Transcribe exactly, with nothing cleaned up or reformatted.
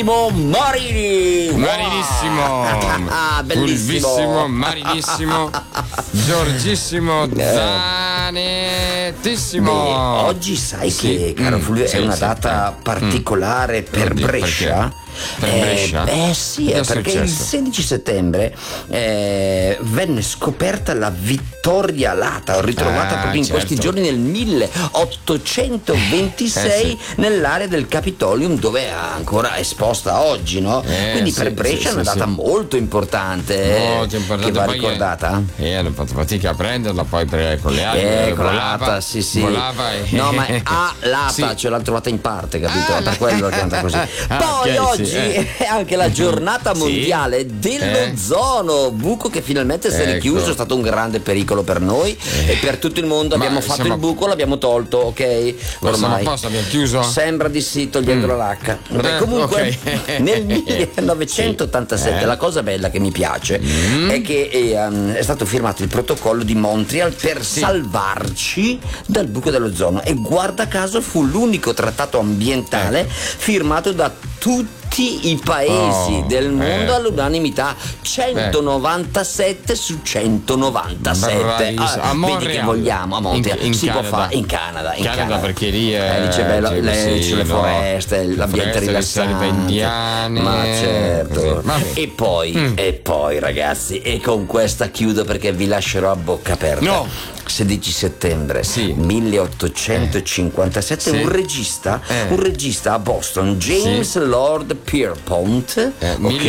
Marini, Marinissimo, ah, bellissimo, fulvissimo, marinissimo, Giorgissimo, zanettissimo. Beh, oggi sai Sì. che, caro Mm, Fulvio, sì, è una sì, data eh. particolare Mm. per Oddio, Brescia. perché? Per Eh, Brescia? beh sì, Che è è perché il successo? sedici settembre eh, venne scoperta la Vittoria Alata, ritrovata Ah, proprio in certo. questi giorni nel milleottocentoventisei Eh, sì. nell'area del Capitolium, dove è ancora esposta oggi, no? Eh, Quindi sì, per Brescia sì, è una sì, data sì. molto importante, eh, Molto importante, che va poi, ricordata. Eh, hanno fatto fatica a prenderla, poi per, con le ali Eh, con volava, l'ata, sì, sì. volava e... No, ma a lata, Sì. ce l'ha trovata in parte, capito? Ah, Per quello che chiamata così. Ah, Poi ok, oggi sì, eh. è anche la giornata Sì. mondiale dell'ozono, buco che finalmente si è Ecco. richiuso, è stato un grande pericolo per noi e per tutto il mondo. Ma Abbiamo fatto siamo- il buco, l'abbiamo tolto, ok? Ma siamo a posto, abbiamo chiuso? Sembra di sì, togliendo la lacca. Beh, Eh, comunque, ok. nel millenovecentottantasette Sì. Eh. la cosa bella che mi piace è che eh, um, è stato firmato il protocollo di Montreal per salvarci dal buco dell'ozono, e guarda caso fu l'unico trattato ambientale firmato da tutti i paesi Oh, del mondo eh. all'unanimità, centonovantasette su centonovantasette. Bravissimo. Ah, A vedi Montreal. che vogliamo a Montreal, In- in si Canada. può fare in Canada, in Canada, perché lì è- eh, lì c'è bello, c'è- le, sì, c'è le no. foreste, Le l'ambiente foreste, le selve rilassante, indiane, ma certo. così. Vabbè. E poi, Mm. e poi ragazzi, e con questa chiudo perché vi lascerò a bocca aperta. No. sedici settembre Sì. milleottocentocinquantasette, Sì. un regista, Eh. un regista a Boston, James Sì. Lord Pierpont, Eh, ok?